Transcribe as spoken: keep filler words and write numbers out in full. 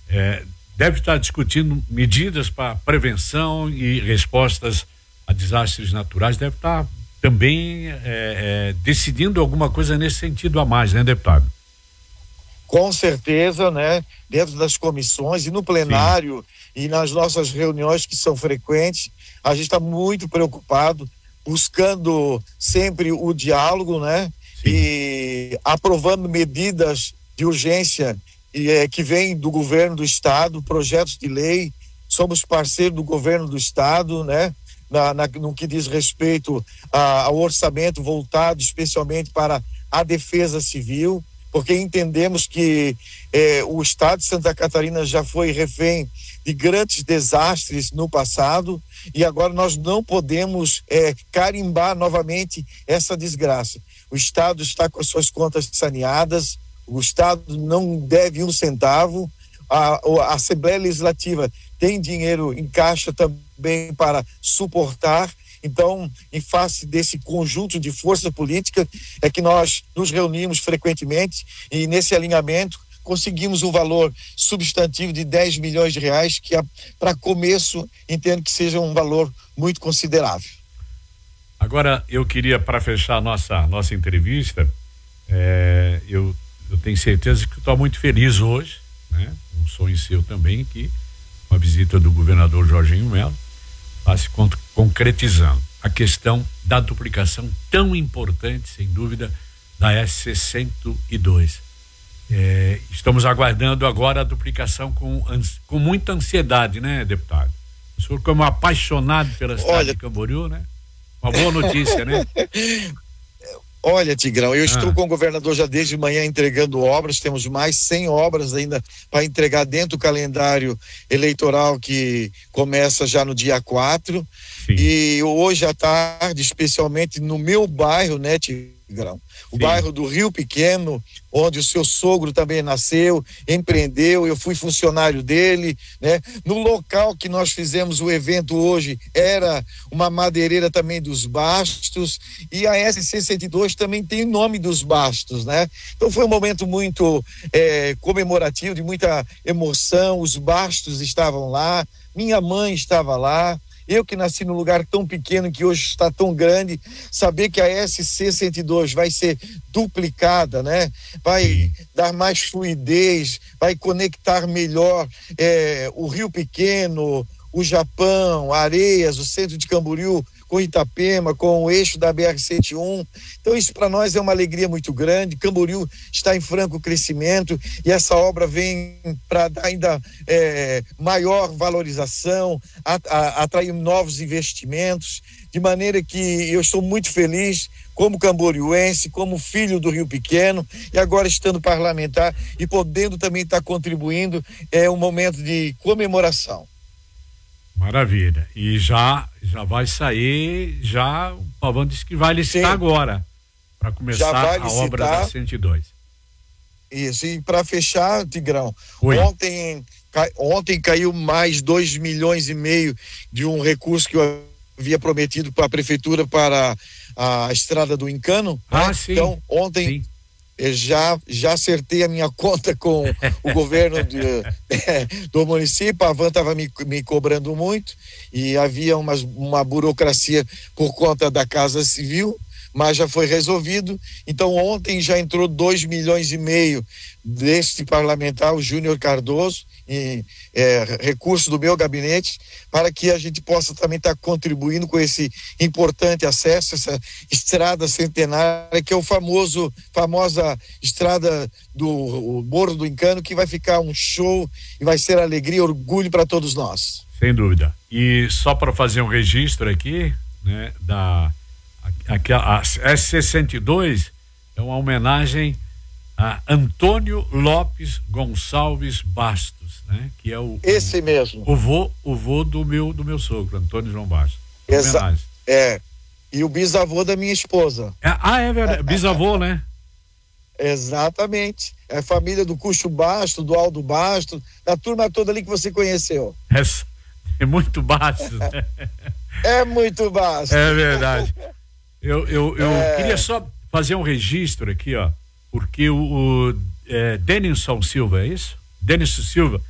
é, deve estar discutindo medidas para prevenção e respostas a desastres naturais, deve estar também é, é, decidindo alguma coisa nesse sentido a mais, né, deputado? Com certeza, né? Dentro das comissões e no plenário Sim. e nas nossas reuniões que são frequentes, a gente está muito preocupado, buscando sempre o diálogo, né? Sim. E aprovando medidas de urgência e, é, que vêm do governo do estado, projetos de lei. Somos parceiro do governo do estado, né? Na, na, no que diz respeito a, ao orçamento voltado especialmente para a defesa civil, porque entendemos que eh, o estado de Santa Catarina já foi refém de grandes desastres no passado e agora nós não podemos eh, carimbar novamente essa desgraça. O estado está com as suas contas saneadas, o estado não deve um centavo, a, a Assembleia Legislativa tem dinheiro em caixa também para suportar. Então, em face desse conjunto de força política, é que nós nos reunimos frequentemente e nesse alinhamento conseguimos um valor substantivo de dez milhões de reais, que para começo entendo que seja um valor muito considerável. Agora, eu queria, para fechar a nossa, nossa entrevista, é, eu, eu tenho certeza que estou muito feliz hoje, né? Um sonho seu também, que com a visita do governador Jorginho Melo está se concretizando a questão da duplicação tão importante, sem dúvida, da S cento e dois. É, estamos aguardando agora a duplicação com, com muita ansiedade, né, deputado? O senhor, como apaixonado pela cidade Olha... de Camboriú, né? Uma boa notícia, né? Olha, Tigrão, eu ah. estou com o governador já desde manhã entregando obras, temos mais cem obras ainda para entregar dentro do calendário eleitoral que começa já no dia quatro. Sim. E hoje à tarde, especialmente no meu bairro, né, Tigrão? O Sim. bairro do Rio Pequeno, onde o seu sogro também nasceu, empreendeu, eu fui funcionário dele, né? No local que nós fizemos o evento hoje, era uma madeireira também dos Bastos, e a S C cento e dois também tem o nome dos Bastos, né? Então foi um momento muito é, comemorativo, de muita emoção, os Bastos estavam lá, minha mãe estava lá, eu que nasci num lugar tão pequeno que hoje está tão grande, saber que a S C cento e dois vai ser duplicada, né? Vai dar mais fluidez, vai conectar melhor é, o Rio Pequeno, o Japão, Areias, o centro de Camboriú, com Itapema, com o eixo da B R cento e um. Então isso para nós é uma alegria muito grande. Camboriú está em franco crescimento e essa obra vem para dar ainda é, maior valorização, a, a, atrair novos investimentos, de maneira que eu estou muito feliz como camboriuense, como filho do Rio Pequeno, e agora estando parlamentar e podendo também estar contribuindo, é um momento de comemoração. Maravilha. E já já vai sair, já o Pavão disse que vai licitar Sim. agora, para começar a obra da cento e dois. Isso, e para fechar, Tigrão, Oi. ontem ca, ontem caiu mais dois milhões e meio de um recurso que eu havia prometido para a prefeitura para a estrada do Encano. Ah, né? sim. Então, ontem sim. Eu já, já acertei a minha conta com o governo de, é, do município. A Van estava me, me cobrando muito e havia umas, uma burocracia por conta da Casa Civil, mas já foi resolvido. Então ontem já entrou dois milhões e meio deste parlamentar, o Júnior Cardoso, em é, recurso do meu gabinete, para que a gente possa também estar tá contribuindo com esse importante acesso, essa estrada centenária, que é o famoso, famosa estrada do Morro do Encano, que vai ficar um show e vai ser alegria, orgulho para todos nós. Sem dúvida. E só para fazer um registro aqui, né, da aqui, a S C cento e dois é uma homenagem a Antônio Lopes Gonçalves Bastos, né? Que é o esse mesmo. O vô, o vô do meu do meu sogro, Antônio João Bastos. Exa é. E o bisavô da minha esposa. É, ah, é verdade. Bisavô, né? Exatamente. É a família do Cucho Bastos, do Aldo Bastos, da turma toda ali que você conheceu. É, é muito Bastos, né? É muito Bastos. É verdade. Eu, eu, eu é... queria só fazer um registro aqui, ó, porque o, o é, Denilson Silva, é isso? Denilson Silva